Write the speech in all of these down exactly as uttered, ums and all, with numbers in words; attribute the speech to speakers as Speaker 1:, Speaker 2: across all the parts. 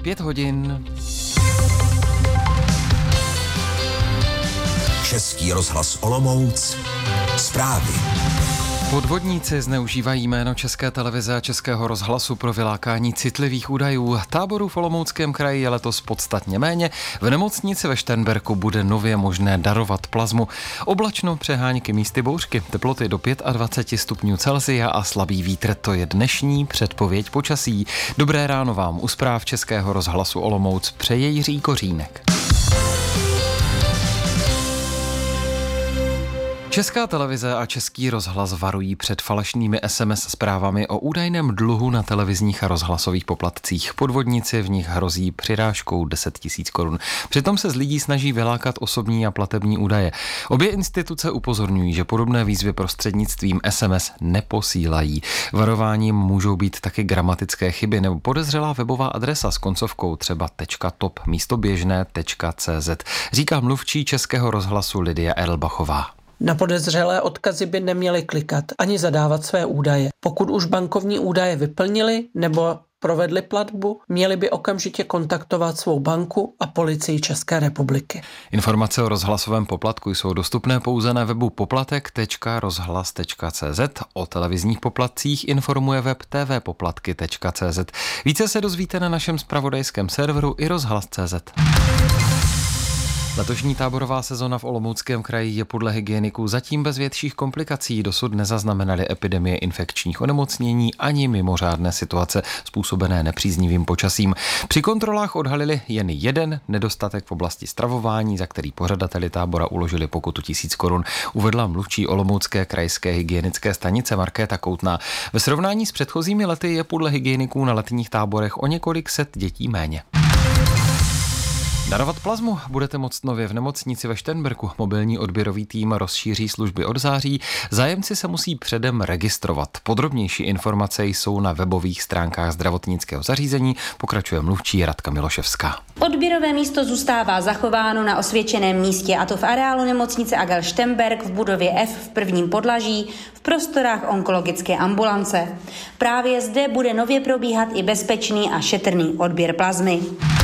Speaker 1: pět hodin.
Speaker 2: Český rozhlas Olomouc. Zprávy.
Speaker 1: Podvodníci zneužívají jméno České televize a Českého rozhlasu pro vylákání citlivých údajů. Táborů v Olomouckém kraji je letos podstatně méně. V nemocnici ve Šternberku bude nově možné darovat plazmu. Oblačno, přehánky, místy bouřky, teploty do dvacet pět stupňů Celsia a slabý vítr. To je dnešní předpověď počasí. Dobré ráno vám u zpráv Českého rozhlasu Olomouc přeje Jiří Kořínek. Česká televize a Český rozhlas varují před falešnými es em es zprávami o údajném dluhu na televizních a rozhlasových poplatcích. Podvodníci v nich hrozí přirážkou deset tisíc korun. Přitom se z lidí snaží vylákat osobní a platební údaje. Obě instituce upozorňují, že podobné výzvy prostřednictvím es em es neposílají. Varováním můžou být taky gramatické chyby nebo podezřelá webová adresa s koncovkou třeba .top místo běžné .cz, říká mluvčí Českého rozhlasu Lidia Erlbachová.
Speaker 3: Na podezřelé odkazy by neměli klikat ani zadávat své údaje. Pokud už bankovní údaje vyplnili nebo provedli platbu, měli by okamžitě kontaktovat svou banku a policii České republiky.
Speaker 1: Informace o rozhlasovém poplatku jsou dostupné pouze na webu poplatek tečka rozhlas tečka cz. O televizních poplatcích informuje web t v poplatky tečka cz. Více se dozvíte na našem zpravodajském serveru i rozhlas tečka cz. Letošní táborová sezona v Olomouckém kraji je podle hygieniků zatím bez větších komplikací. Dosud nezaznamenali epidemie infekčních onemocnění ani mimořádné situace způsobené nepříznivým počasím. Při kontrolách odhalili jen jeden nedostatek v oblasti stravování, za který pořadateli tábora uložili pokutu tisíc korun, uvedla mluvčí Olomoucké krajské hygienické stanice Markéta Koutná. Ve srovnání s předchozími lety je podle hygieniků na letních táborech o několik set dětí méně. Darovat plazmu budete moct nově v nemocnici ve Šternberku. Mobilní odběrový tým rozšíří služby od září. Zájemci se musí předem registrovat. Podrobnější informace jsou na webových stránkách zdravotnického zařízení, pokračuje mluvčí Radka Miloševská.
Speaker 4: Odběrové místo zůstává zachováno na osvědčeném místě, a to v areálu nemocnice Agel Šternberk v budově F v prvním podlaží v prostorách onkologické ambulance. Právě zde bude nově probíhat i bezpečný a šetrný odběr plazmy.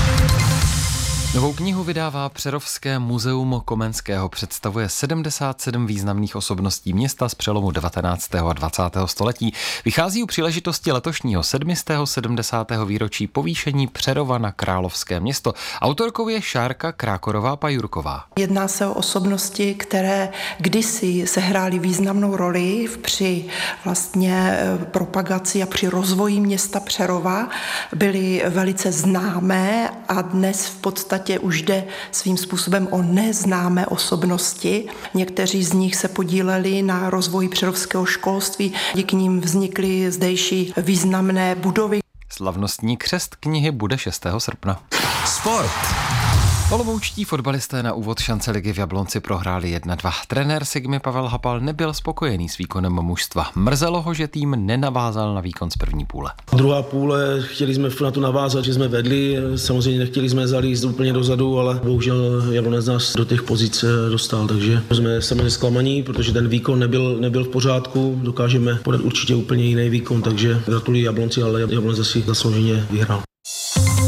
Speaker 1: Novou knihu vydává Přerovské muzeum Komenského. Představuje sedmdesát sedm významných osobností města z přelomu devatenáctého a dvacátého století. Vychází u příležitosti letošního sedmistého sedmdesátého výročí povýšení Přerova na královské město. Autorkou je Šárka Krákorová-Pajurková.
Speaker 5: Jedná se o osobnosti, které kdysi sehrály významnou roli při vlastně propagaci a při rozvoji města Přerova. Byly velice známé a dnes v podstatě už jde svým způsobem o neznámé osobnosti. Někteří z nich se podíleli na rozvoji přerovského školství, díky nim vznikly zdejší významné budovy.
Speaker 1: Slavnostní křest knihy bude šestého srpna.
Speaker 2: Sport.
Speaker 1: Olomoučtí fotbalisté na úvod šance ligy v Jablonci prohráli jedna dva. Trenér Sigmy Pavel Hapal nebyl spokojený s výkonem mužstva. Mrzelo ho, že tým nenavázal na výkon z první půle.
Speaker 6: Druhá půle chtěli jsme na to navázat, že jsme vedli. Samozřejmě nechtěli jsme zalíst úplně dozadu, ale bohužel Jablonec nás do těch pozic dostal, takže jsme samozřejmě zklamaní, protože ten výkon nebyl, nebyl v pořádku. Dokážeme podat určitě úplně jiný výkon, takže gratuluji Jablonci, ale Jablonec asi zaslouženě vyhrál.